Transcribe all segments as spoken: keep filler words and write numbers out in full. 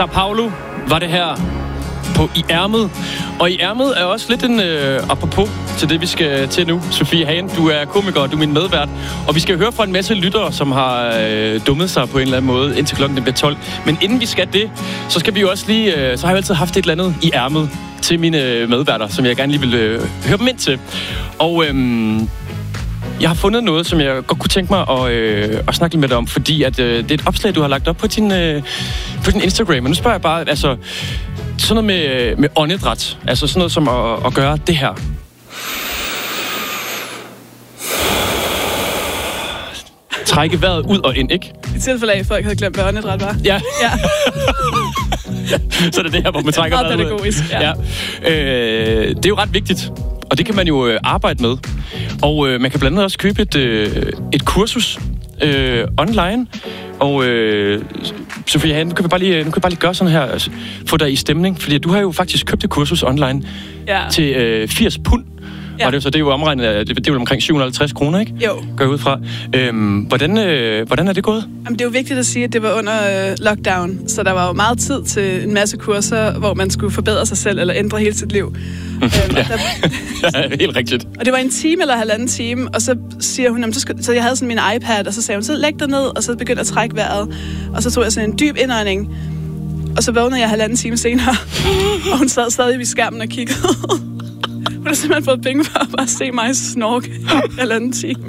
Sao Paulo var det her på I Ærmet. Og I Ærmet er også lidt en øh, apropos til det, vi skal til nu. Sofie Hagen, du er komiker, du er min medvært. Og vi skal høre fra en masse lyttere, som har øh, dummet sig på en eller anden måde, indtil klokken bliver tolv. Men inden vi skal det, så skal vi jo også lige... Øh, så har jeg altid haft et eller andet i ærmet til mine medværter, som jeg gerne lige vil øh, høre dem ind til. Og... Øh, Jeg har fundet noget, som jeg godt kunne tænke mig at, øh, at snakke lidt med dig om, fordi at, øh, det er et opslag, du har lagt op på din, øh, på din Instagram. Og nu spørger jeg bare, altså, sådan noget med, med åndedræt, altså sådan noget som at, at gøre det her. Trække vejret ud og ind, ikke? I tilfælde af, at folk havde glemt, hvad åndedræt var. Ja. Ja. Så er det det her, hvor man trækker vejret ud. Det er pædagogisk, ja. ja. Øh, det er jo ret vigtigt. Og det kan man jo øh, arbejde med. Og øh, man kan blandt andet også købe et, øh, et kursus øh, online. Og øh, Sofie, nu kan vi bare lige, nu kan vi bare lige gøre sådan her, altså, få dig i stemning. Fordi du har jo faktisk købt et kursus online ja. til øh, firs pund. Ja. Og det, så det er jo omregnet, det, det er jo omkring syv hundrede og halvtreds kroner, ikke? Jo. Går jeg ud fra. Øhm, hvordan, øh, hvordan er det gået? Jamen, det er jo vigtigt at sige, at det var under øh, lockdown, så der var jo meget tid til en masse kurser, hvor man skulle forbedre sig selv eller ændre hele sit liv. øhm, ja. der, ja, helt rigtigt. Og det var en time eller halvanden time, og så siger hun, jamen, så, skal, så jeg havde sådan min iPad, og så sagde hun, så læg dig ned, og så begyndte at trække vejret, og så tog jeg sådan en dyb indånding, og så vågnede jeg halvanden time senere, og hun sad stadig ved skærmen og kiggede. Hun har simpelthen fået penge for at bare se mig snorke i halvanden time.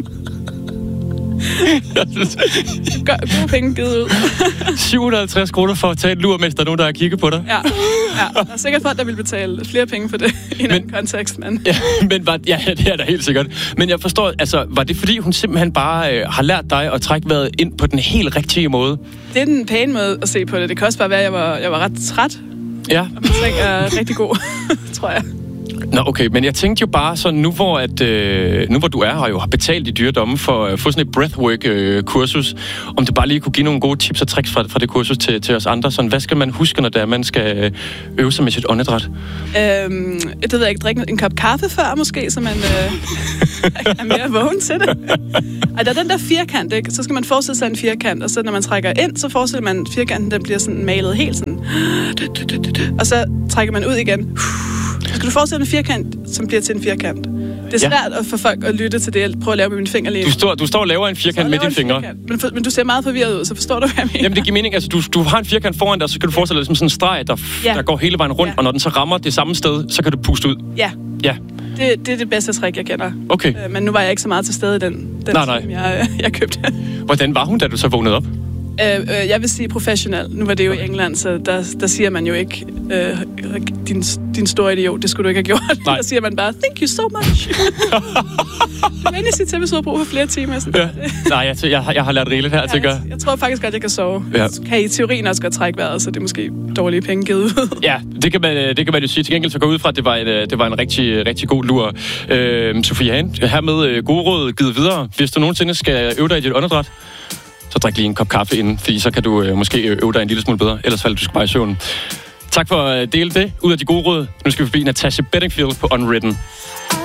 Gør, gode penge givet ud. syv hundrede og halvtreds kroner for at tage en lur, mens der er nogen, der har kigget på dig. Ja, ja. Der er sikkert folk, der vil betale flere penge for det i en anden kontekst, men... Ja, men var, ja, det er da helt sikkert. Men jeg forstår, altså, var det fordi, hun simpelthen bare øh, har lært dig at trække vejret ind på den helt rigtige måde? Det er den pæne måde at se på det. Det kan også bare være, at jeg var, jeg var ret træt. Ja. Og min seng er rigtig god, tror jeg. Nå, okay, men jeg tænkte jo bare sådan, nu hvor, at, øh, nu hvor du er her jo har betalt i dyredomme for at få sådan et breathwork-kursus, øh, om du bare lige kunne give nogle gode tips og tricks fra, fra det kursus til, til os andre. Sådan, hvad skal man huske, når det er, man skal øve sig med sit åndedræt? Øhm, det ved jeg ikke. Drikke en kop kaffe før, måske, så man øh, er mere vågen til det. Ej, der er den der firkant, ikke? Så skal man forestille sig en firkant, og så når man trækker ind, så forestiller man, at firkanten den bliver sådan malet helt sådan. Og så trækker man ud igen. Så skal du forestille en firkant, som bliver til en firkant. Det er svært ja. at få folk at lytte til det, jeg prøver at lave med mine fingre lige. Du står, du står og laver en firkant med dine fingre. Men, for, men du ser meget forvirret ud, så forstår du, hvad jeg mener. Jamen, det giver mening. Altså, du, du har en firkant foran dig, så kan du forestille dig som sådan en streg, der, ja. der går hele vejen rundt, ja. og når den så rammer det samme sted, så kan du puste ud. Ja. Ja. Det, det er det bedste trick, jeg kender. Okay. Øh, men nu var jeg ikke så meget til stede i den, den nej, nej. time, jeg, jeg købte. Hvordan var hun, da du så vågnede op? Øh, øh, jeg vil sige professionel. Nu var det jo i England, så der, der siger man jo ikke, øh, din, din store idiot, det skulle du ikke have gjort. Nej. Der siger man bare, thank you so much. Det er egentlig sit til, hvis du har brug for flere timer. Sådan ja. Nej, jeg, jeg, jeg har lært rigeligt her, ja, tænker jeg. Jeg tror faktisk godt, jeg kan sove. Ja. Kan I teorien også godt trække vejret, så det er måske dårlige penge givet ud. Ja, det kan, man, det kan man jo sige. Til gengæld så går ud fra, at det var en, det var en rigtig, rigtig god lur. Øh, Sofie Hagen, hermed øh, gode råd givet videre. Hvis du nogensinde skal øve dig i dit åndedræt, så drik lige en kop kaffe inden, fordi så kan du øh, måske øve dig en lille smule bedre. Ellers falder du skal bare i søvn. Tak for at dele det ud af de gode råd. Nu skal vi forbi Natasha Bedingfield på Unwritten.